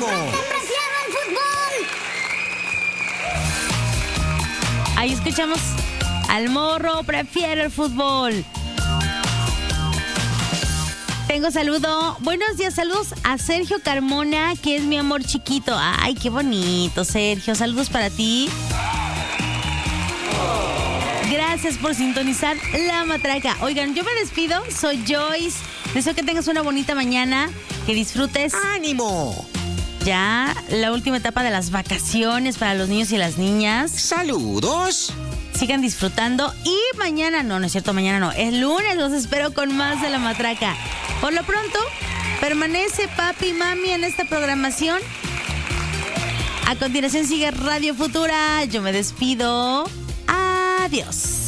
¡Ánimo! ¡Prefiero el fútbol! Ahí escuchamos al morro, prefiero el fútbol. Tengo saludo. Buenos días, saludos a Sergio Carmona, que es mi amor chiquito. Ay, qué bonito, Sergio. Saludos para ti. Gracias por sintonizar La Matraca. Oigan, yo me despido. Soy Joyce. Deseo que tengas una bonita mañana, que disfrutes. ¡Ánimo! Ya la última etapa de las vacaciones para los niños y las niñas. ¡Saludos! Sigan disfrutando y mañana, no es cierto, mañana no, el lunes los espero con más de La Matraca. Por lo pronto, permanece papi y mami en esta programación. A continuación sigue Radio Futura. Yo me despido. Adiós.